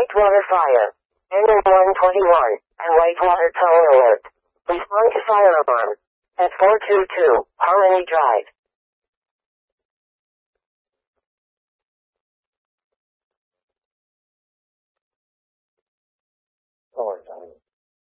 Whitewater Fire. NM121, and Whitewater Tower Alert. Respond to fire alarm. At 422, Harmony Drive.